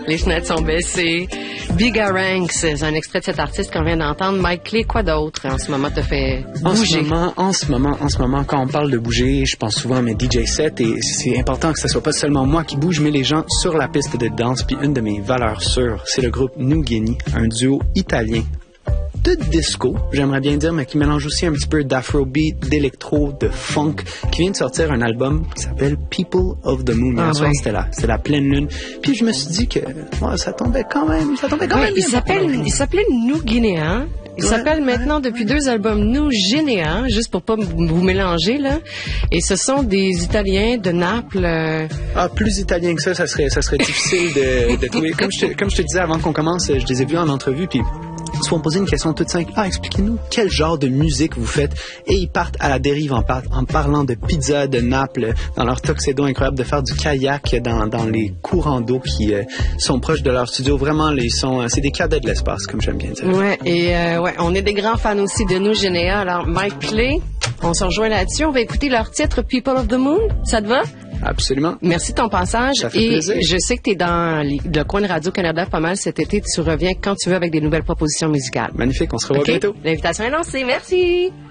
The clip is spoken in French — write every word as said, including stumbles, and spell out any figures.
Les fenêtres sont baissées. Bigaranx, c'est un extrait de cet artiste qu'on vient d'entendre. Mike Clay, quoi d'autre en ce moment te fait bouger? En ce moment, en ce moment, en ce moment, quand on parle de bouger, je pense souvent à mes D J sets et c'est important que ce soit pas seulement moi qui bouge, mais les gens sur la piste de danse. Puis une de mes valeurs sûres, c'est le groupe New Guinea, un duo italien de disco, j'aimerais bien dire, mais qui mélange aussi un petit peu d'afrobeat, d'électro, de funk, qui vient de sortir un album qui s'appelle People of the Moon. Ah, Hier soir, oui. c'était la, c'était la pleine lune. Puis je me suis dit que ouais, ça tombait quand même, ça tombait quand Ouais, même. il bien. s'appelle, il s'appelait New Guinéen. Il Ouais. s'appelle maintenant depuis deux albums New Guinéen, juste pour pas vous mélanger là. Et ce sont des Italiens de Naples. Euh... Ah, plus italien que ça, ça serait, ça serait difficile de, de trouver. Comme je, te, comme je te disais avant qu'on commence, je les ai vus en entrevue, puis ils se font poser une question toute simple. Ah, expliquez-nous quel genre de musique vous faites. Et ils partent à la dérive en, par, en parlant de pizza, de Naples, dans leur tuxedo incroyable, de faire du kayak dans, dans les courants d'eau qui euh, sont proches de leur studio. Vraiment, ils sont, c'est des cadets de l'espace, comme j'aime bien dire. Ouais, et euh, ouais, on est des grands fans aussi de New Guinea. Alors, Mike Clay, on se rejoint là-dessus. On va écouter leur titre People of the Moon. Ça te va? Absolument. Merci de ton passage. Ça fait et plaisir. je sais que tu es dans les- le coin de Radio-Canada pas mal cet été. Tu reviens quand tu veux avec des nouvelles propositions musicales. Magnifique, on se revoit OK? bientôt. L'invitation est lancée. Merci.